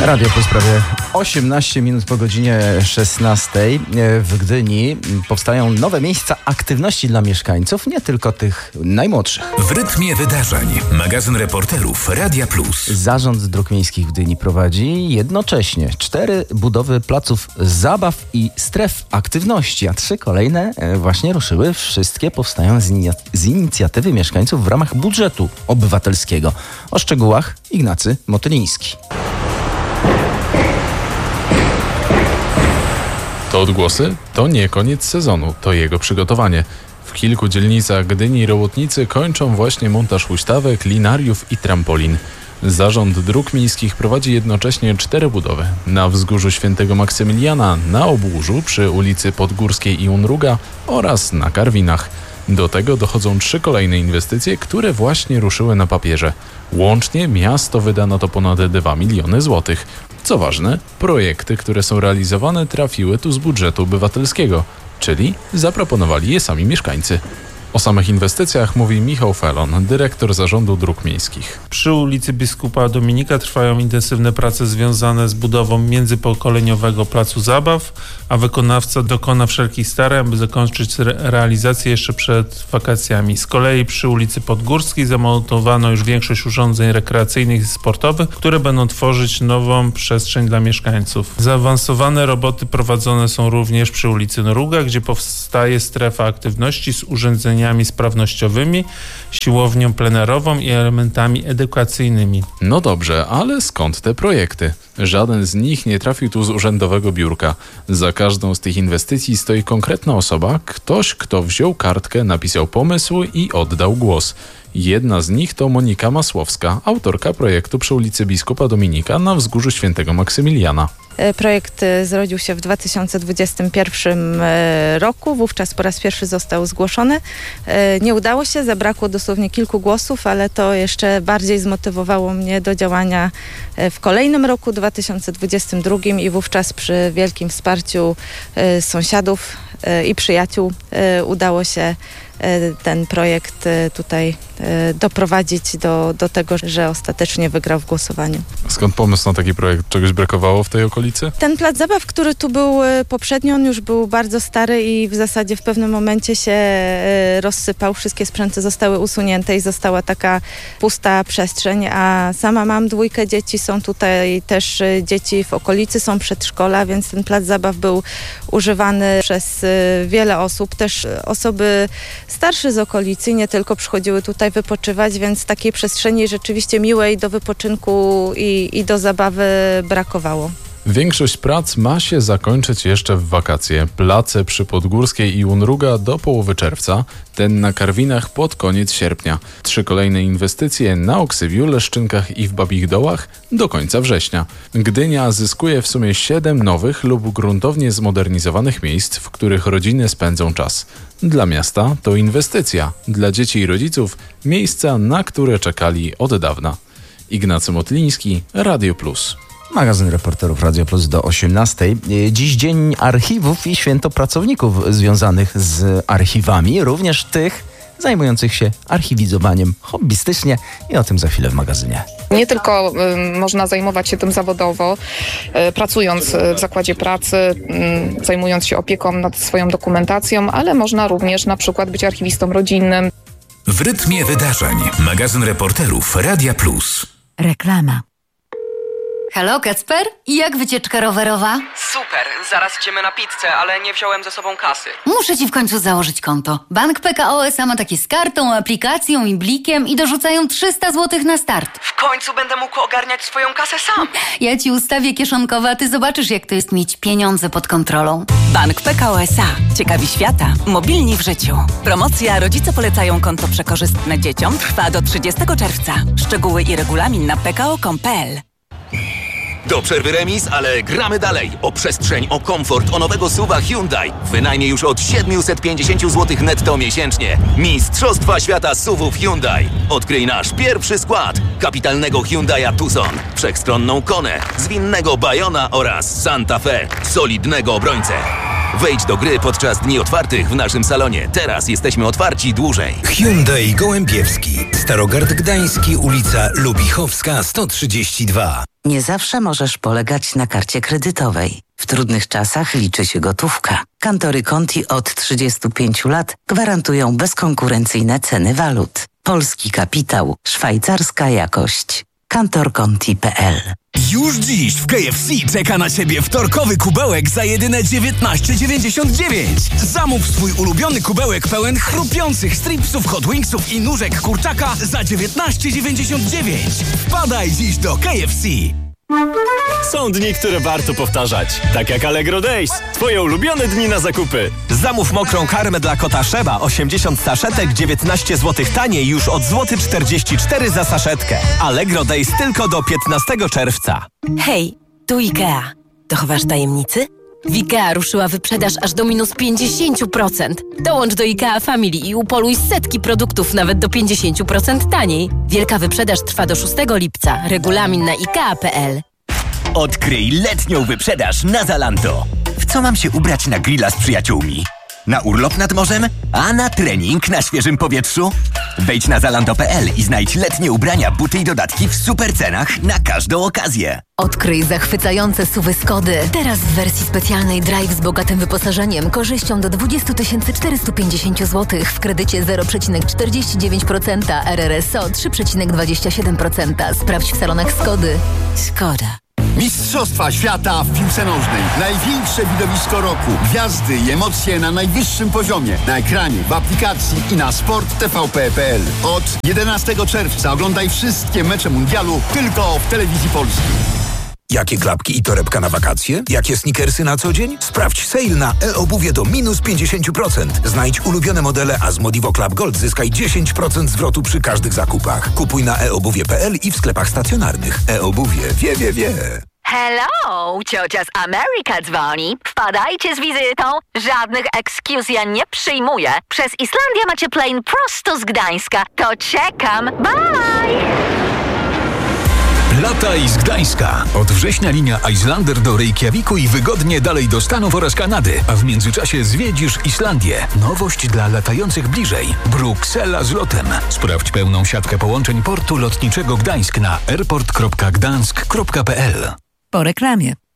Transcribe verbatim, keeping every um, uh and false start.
Radio Plus prawie osiemnaście minut po godzinie szesnastej. W Gdyni powstają nowe miejsca aktywności dla mieszkańców, nie tylko tych najmłodszych. W rytmie wydarzeń. Magazyn reporterów Radia Plus. Zarząd Dróg Miejskich w Gdyni prowadzi jednocześnie cztery budowy placów zabaw i stref aktywności, a trzy kolejne właśnie ruszyły. Wszystkie powstają z, in- z inicjatywy mieszkańców w ramach budżetu obywatelskiego. O szczegółach Ignacy Motyliński. To odgłosy? To nie koniec sezonu, to jego przygotowanie. W kilku dzielnicach Gdyni robotnicy kończą właśnie montaż huśtawek, linariów i trampolin. Zarząd Dróg Miejskich prowadzi jednocześnie cztery budowy. Na Wzgórzu Świętego Maksymiliana, na Obłużu, przy ulicy Podgórskiej i Unruga oraz na Karwinach. Do tego dochodzą trzy kolejne inwestycje, które właśnie ruszyły na papierze. Łącznie miasto wyda na to ponad dwa miliony złotych. Co ważne, projekty, które są realizowane, trafiły tu z budżetu obywatelskiego, czyli zaproponowali je sami mieszkańcy. O samych inwestycjach mówi Michał Felon, dyrektor Zarządu Dróg Miejskich. Przy ulicy Biskupa Dominika trwają intensywne prace związane z budową międzypokoleniowego placu zabaw, a wykonawca dokona wszelkich starań, by zakończyć re- realizację jeszcze przed wakacjami. Z kolei przy ulicy Podgórskiej zamontowano już większość urządzeń rekreacyjnych i sportowych, które będą tworzyć nową przestrzeń dla mieszkańców. Zaawansowane roboty prowadzone są również przy ulicy Noruga, gdzie powstaje strefa aktywności z urządzeniami sprawnościowymi, siłownią plenerową i elementami edukacyjnymi. No dobrze, ale skąd te projekty? Żaden z nich nie trafił tu z urzędowego biurka. Za każdą z tych inwestycji stoi konkretna osoba, ktoś, kto wziął kartkę, napisał pomysł i oddał głos. Jedna z nich to Monika Masłowska, autorka projektu przy ulicy Biskupa Dominika na Wzgórzu Świętego Maksymiliana. Projekt zrodził się w dwa tysiące dwudziestym pierwszym roku, wówczas po raz pierwszy został zgłoszony. Nie udało się, zabrakło dosłownie kilku głosów, ale to jeszcze bardziej zmotywowało mnie do działania w kolejnym roku, dwa tysiące dwudziestym drugim, i wówczas przy wielkim wsparciu sąsiadów i przyjaciół udało się ten projekt tutaj doprowadzić do, do tego, że ostatecznie wygrał w głosowaniu. Skąd pomysł na taki projekt? Czegoś brakowało w tej okolicy? Ten plac zabaw, który tu był poprzednio, on już był bardzo stary i w zasadzie w pewnym momencie się rozsypał. Wszystkie sprzęty zostały usunięte i została taka pusta przestrzeń, a sama mam dwójkę dzieci, są tutaj też dzieci w okolicy, są przedszkola, więc ten plac zabaw był używany przez wiele osób, też osoby starsze z okolicy, nie tylko przychodziły tutaj wypoczywać, więc takiej przestrzeni rzeczywiście miłej do wypoczynku i, i do zabawy brakowało. Większość prac ma się zakończyć jeszcze w wakacje. Place przy Podgórskiej i Unruga do połowy czerwca, ten na Karwinach pod koniec sierpnia. Trzy kolejne inwestycje na Oksywiu, Leszczynkach i w Babich Dołach do końca września. Gdynia zyskuje w sumie siedem nowych lub gruntownie zmodernizowanych miejsc, w których rodziny spędzą czas. Dla miasta to inwestycja, dla dzieci i rodziców miejsca, na które czekali od dawna. Ignacy Motyliński, Radio Plus. Magazyn reporterów Radio Plus do osiemnastej. Dziś dzień archiwów i święto pracowników związanych z archiwami, również tych zajmujących się archiwizowaniem hobbystycznie, i o tym za chwilę w magazynie. Nie tylko y, można zajmować się tym zawodowo, y, pracując w zakładzie pracy, y, zajmując się opieką nad swoją dokumentacją, ale można również na przykład być archiwistą rodzinnym. W rytmie wydarzeń. Magazyn reporterów Radia Plus. Reklama. Halo, Kacper? I jak wycieczka rowerowa? Super, zaraz idziemy na pizzę, ale nie wziąłem ze sobą kasy. Muszę ci w końcu założyć konto. Bank P K O S A ma takie z kartą, aplikacją i blikiem i dorzucają trzysta złotych na start. W końcu będę mógł ogarniać swoją kasę sam. Ja ci ustawię kieszonkowe, a ty zobaczysz, jak to jest mieć pieniądze pod kontrolą. Bank P K O S A. Ciekawi świata. Mobilni w życiu. Promocja Rodzice polecają konto przekorzystne dzieciom trwa do trzydziestego czerwca. Szczegóły i regulamin na p k o kropka com kropka p l. Do przerwy remis, ale gramy dalej. O przestrzeń, o komfort, o nowego suwa Hyundai. Wynajmie już od siedemset pięćdziesiąt złotych netto miesięcznie. Mistrzostwa świata suwów Hyundai. Odkryj nasz pierwszy skład. Kapitalnego Hyundai'a Tucson, wszechstronną Konę, zwinnego Bayona oraz Santa Fe, solidnego obrońcę. Wejdź do gry podczas dni otwartych w naszym salonie. Teraz jesteśmy otwarci dłużej. Hyundai Gołębiewski, Starogard Gdański, ulica Lubichowska sto trzydzieści dwa. Nie zawsze możesz polegać na karcie kredytowej. W trudnych czasach liczy się gotówka. Kantory Conti od trzydziestu pięciu lat gwarantują bezkonkurencyjne ceny walut. Polski kapitał, szwajcarska jakość. kantor conti kropka p l. Już dziś w K F C czeka na Ciebie wtorkowy kubełek za jedyne dziewiętnaście dziewięćdziesiąt dziewięć. Zamów swój ulubiony kubełek pełen chrupiących stripsów, hot wingsów i nóżek kurczaka za dziewiętnaście dziewięćdziesiąt dziewięć. Wpadaj dziś do K F C. Są dni, które warto powtarzać. Tak jak Allegro Days. Twoje ulubione dni na zakupy. Zamów mokrą karmę dla kota Sheba osiemdziesiąt saszetek, dziewiętnaście złotych taniej już od złoty czterdzieści cztery za saszetkę. Allegro Days tylko do piętnastego czerwca. Hej, tu IKEA. Dochowasz tajemnicy? W IKEA ruszyła wyprzedaż aż do minus pięćdziesiąt procent. Dołącz do IKEA Family i upoluj setki produktów nawet do pięćdziesiąt procent taniej. Wielka wyprzedaż trwa do szóstego lipca. Regulamin na ikea kropka p l. Odkryj letnią wyprzedaż na Zalando. W co mam się ubrać na grilla z przyjaciółmi? Na urlop nad morzem? A na trening na świeżym powietrzu? Wejdź na zalando kropka p l i znajdź letnie ubrania, buty i dodatki w super cenach na każdą okazję. Odkryj zachwycające suwy Skody. Teraz w wersji specjalnej Drive z bogatym wyposażeniem, korzyścią do dwadzieścia tysięcy czterysta pięćdziesiąt złotych w kredycie zero przecinek czterdzieści dziewięć procent, R R S O trzy przecinek dwadzieścia siedem procent. Sprawdź w salonach Skody. Skoda. Mistrzostwa świata w piłce nożnej. Największe widowisko roku. Gwiazdy i emocje na najwyższym poziomie. Na ekranie, w aplikacji i na sport t v p kropka p l. Od jedenastego czerwca oglądaj wszystkie mecze mundialu tylko w telewizji polskiej. Jakie klapki i torebka na wakacje? Jakie sneakersy na co dzień? Sprawdź sale na e-obuwie do minus pięćdziesiąt procent. Znajdź ulubione modele, a z Modivo Club Gold zyskaj dziesięć procent zwrotu przy każdych zakupach. Kupuj na e obuwie kropka p l i w sklepach stacjonarnych. E-obuwie wie, wie, wie. Hello, ciocia z Ameryka dzwoni. Wpadajcie z wizytą. Żadnych excuse ja nie przyjmuję. Przez Islandię macie plane prosto z Gdańska. To czekam. Bye! Lataj z Gdańska. Od września linia Islander do Reykjaviku i wygodnie dalej do Stanów oraz Kanady. A w międzyczasie zwiedzisz Islandię. Nowość dla latających bliżej. Bruksela z lotem. Sprawdź pełną siatkę połączeń portu lotniczego Gdańsk na airport kropka gdańsk kropka p l. Po reklamie.